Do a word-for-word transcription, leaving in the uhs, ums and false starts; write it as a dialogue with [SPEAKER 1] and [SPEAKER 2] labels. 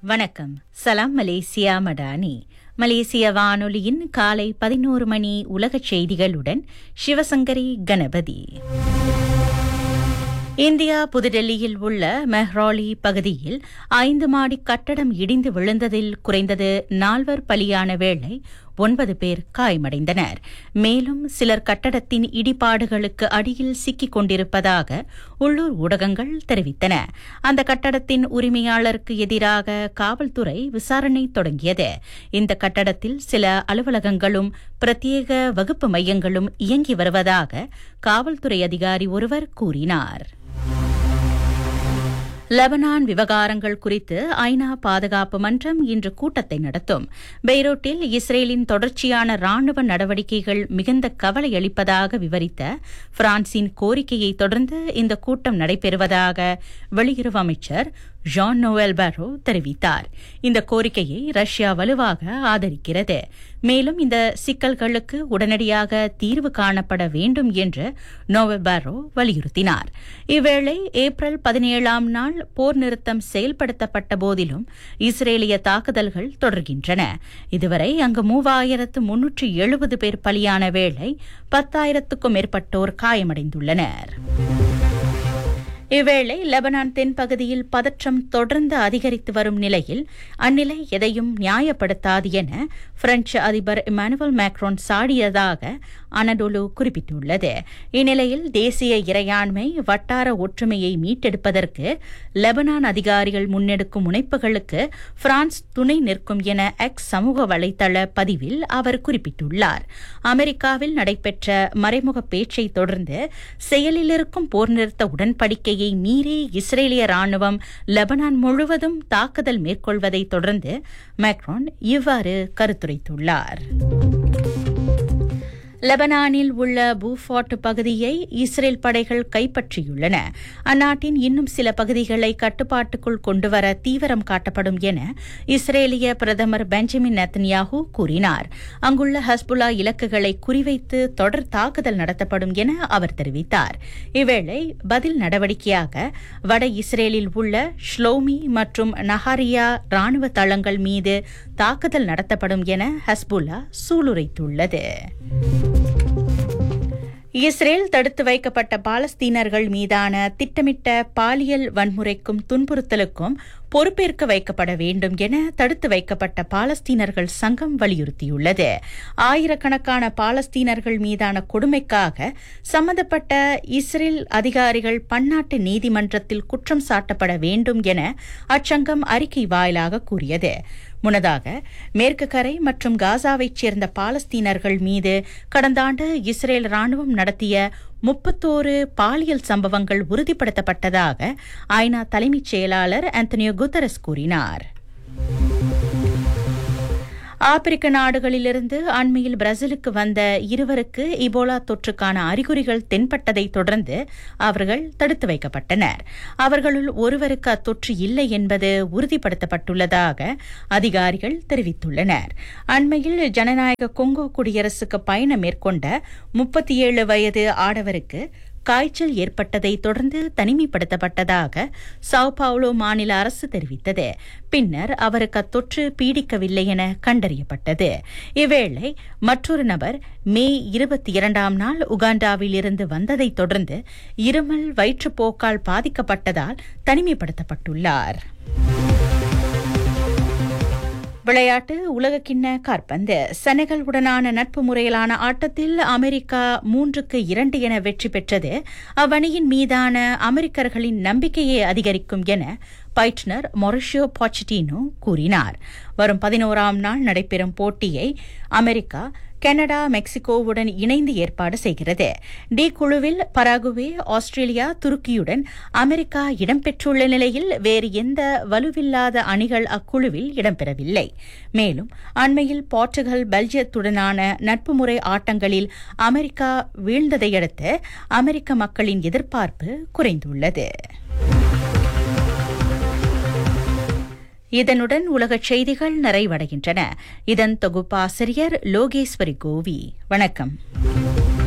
[SPEAKER 1] வணக்கம். சலாம் மலேசியா மடானி. மலேசிய வானொலியின் காலை பதினோரு மணி உலகச் செய்திகளுடன் சிவசங்கரி கணபதி. இந்தியா புதுடெல்லியில் உள்ள மெஹ்ராலி பகுதியில் ஐந்து மாடி கட்டடம் இடிந்து விழுந்ததில் குறைந்தது நால்வர் பலியான வேளை ஒன்பது பேர் காயமடைந்தனர். மேலும் சிலர் கட்டடத்தின் இடிபாடுகளுக்கு அடியில் சிக்கிக் கொண்டிருப்பதாக உள்ளூர் ஊடகங்கள் தெரிவித்தன. அந்த கட்டடத்தின் உரிமையாளருக்கு எதிராக காவல்துறை விசாரணை தொடங்கியது. இந்த கட்டடத்தில் சில அலுவலகங்களும் பிரத்யேக வகுப்பு மையங்களும் இயங்கி வருவதாக காவல்துறை அதிகாரி ஒருவர் கூறினார். லெபனான் விவகாரங்கள் குறித்து ஐநா பாதுகாப்பு மன்றம் இன்று கூட்டத்தை நடத்தும். பெய்ரூட்டில் இஸ்ரேலின் தொடர்ச்சியான ராணுவ நடவடிக்கைகள் மிகுந்த கவலை அளிப்பதாக விவரித்த பிரான்சின் கோரிக்கையை தொடர்ந்து இந்த கூட்டம் நடைபெறுவதாக வெளியுறவு அமைச்சர் ஜான் நோவல் பாரோ தெரிவித்தார். இந்த கோரிக்கையை ரஷ்யா வலுவாக ஆதரிக்கிறது. மேலும் இந்த சிக்கல்களுக்கு உடனடியாக தீர்வு காணப்பட வேண்டும் என்று நோவல் பாரோ வலியுறுத்தினார். இவ்வேளை ஏப்ரல் பதினேழாம் நாள் போர் நிறுத்தம் செயல்படுத்தப்பட்ட போதிலும் இஸ்ரேலிய தாக்குதல்கள் தொடர்கின்றன. இதுவரை அங்கு மூவாயிரத்து முன்னூற்று எழுபது பேர் பலியான வேளை பத்தாயிரத்துக்கும் மேற்பட்டோர் காயமடைந்துள்ளனர். இவ்வேளை லெபனான் தென்பகுதியில் பதற்றம் தொடர்ந்து அதிகரித்து வரும் நிலையில் அந்நிலை எதையும் நியாயப்படுத்தாது என பிரெஞ்சு அதிபர் இமானுவேல் மேக்ரோன் சாடியதாக அனடோலு குறிப்பிட்டுள்ளது. இந்நிலையில் தேசிய இறையாண்மை வட்டார ஒற்றுமையை மீட்டெடுப்பதற்கு லெபனான் அதிகாரிகள் முன்னெடுக்கும் முனைப்புகளுக்கு பிரான்ஸ் துணை நிற்கும் என எக்ஸ் சமூக வலைதள பதிவில் அவர் குறிப்பிட்டுள்ளார். அமெரிக்காவில் நடைபெற்ற மறைமுக பேச்சை தொடர்ந்து செயலில் இருக்கும் போர் நிறுத்த உடன்படிக்கை மீறி இஸ்ரேலிய ராணுவம் லெபனான் முழுவதும் தாக்குதல் மேற்கொள்வதை தொடர்ந்து மேக்ரான் இவ்வாறு கருத்துரைத்துள்ளார். லெபனானில் உள்ள பூஃபார்ட் பகுதியை இஸ்ரேல் படைகள் கைப்பற்றியுள்ளன. அந்நாட்டின் இன்னும் சில பகுதிகளை கட்டுப்பாட்டுக்குள் கொண்டுவர தீவிரம் காட்டப்படும் என இஸ்ரேலிய பிரதமர் பெஞ்சமின் நெத்தன்யாஹூ கூறினார். அங்குள்ள ஹஸ்புல்லா இலக்குகளை குறிவைத்து தொடர் தாக்குதல் நடத்தப்படும் என அவர் தெரிவித்தார். இவ்வேளை பதில் நடவடிக்கையாக வட இஸ்ரேலில் உள்ள ஷ்லோமி மற்றும் நஹாரியா ராணுவ தளங்கள் மீது தாக்குதல் நடத்தப்படும் என ஹஸ்புல்லா சூளுரைத்துள்ளது. இஸ்ரேல் தடுத்து வைக்கப்பட்ட பாலஸ்தீனர்கள் மீதான திட்டமிட்ட பாலியல் வன்முறைக்கும் துன்புறுத்தலுக்கும் பொறுப்பேற்க வைக்கப்பட வேண்டும் என தடுத்து வைக்கப்பட்ட பாலஸ்தீனர்கள் சங்கம் வலியுறுத்தியுள்ளது. ஆயிரக்கணக்கான பாலஸ்தீனர்கள் மீதான கொடுமைக்காக சம்பந்தப்பட்ட இஸ்ரேல் அதிகாரிகள் பன்னாட்டு நீதிமன்றத்தில் குற்றம் சாட்டப்பட வேண்டும் என அச்சங்கம் அறிக்கை வாயிலாக கூறியது. முன்னதாக மேற்கு கரை மற்றும் காசாவைச் சேர்ந்த பாலஸ்தீனர்கள் மீது கடந்த ஆண்டு இஸ்ரேல் ராணுவம் நடத்திய முப்பத்தோரு பாலியல் சம்பவங்கள் உறுதிப்படுத்தப்பட்டதாக ஐநா தலைமைச் செயலாளர் ஆந்தனியோ குத்தரஸ் கூறினார். ஆப்பிரிக்க நாடுகளிலிருந்து அண்மையில் பிரேசிலுக்கு வந்த இருவருக்கு இபோலா தொற்றுக்கான அறிகுறிகள் தென்பட்டதை தொடர்ந்து அவர்கள் தடுத்து வைக்கப்பட்டனர். அவர்களுள் ஒருவருக்கு அத்தொற்று இல்லை என்பது உறுதிப்படுத்தப்பட்டுள்ளதாக அதிகாரிகள் தெரிவித்துள்ளனர். அண்மையில் ஜனநாயக கொங்கோ குடியரசுக்கு பயணம் மேற்கொண்ட முப்பத்தி ஏழு வயது ஆடவருக்கு காய்ச்சல் ஏற்பட்டதை தொடர்ந்து தனிமைப்படுத்தப்பட்டதாக சாவ் பாவ்லோ மாநில அரசு தெரிவித்தது. பின்னர் அவருக்கு அத்தொற்று பீடிக்கவில்லை என கண்டறியப்பட்டது. இவ்வேளை மற்றொரு நபர் மே இருபத்தி இரண்டாம் நாள் உகாண்டாவில் இருந்து வந்ததை தொடர்ந்து இருமல் வயிற்றுப்போக்கால் பாதிக்கப்பட்டதால் தனிமைப்படுத்தப்பட்டுள்ளார். விளையாட்டு. உலகக்கிண்ண காற்பந்து. செனகல் உடனான நட்பு முறையிலான ஆட்டத்தில் அமெரிக்கா மூன்றுக்கு இரண்டு என வெற்றி பெற்றது அவ்வணியின் மீதான அமெரிக்கர்களின் நம்பிக்கையை அதிகரிக்கும் என பயிற்றுநர் மொரிஷியோ பாச்சட்டினோ கூறினார். வரும் பதினோராம் நாள் நடைபெறும் போட்டியை அமெரிக்கா கனடா மெக்சிகோவுடன் இணைந்து ஏற்பாடு செய்கிறது. டி குழுவில் பராகுவே, ஆஸ்திரேலியா, துருக்கியுடன் அமெரிக்கா இடம்பெற்றுள்ள நிலையில் வேறு எந்த வலுவில்லாத அணிகள் அக்குழுவில் இடம்பெறவில்லை. மேலும் அண்மையில் போர்ச்சுகல், பெல்ஜியத்துடனான நட்பு முறை ஆட்டங்களில் அமெரிக்கா வீழ்ந்ததையடுத்து அமெரிக்க மக்களின் எதிர்பார்ப்பு குறைந்துள்ளது. இதனுடன் உலகச் செய்திகள் நிறைவடைகின்றன. இதன் தொகுப்பாசிரியர் லோகேஸ்வரி கோவி. வணக்கம்.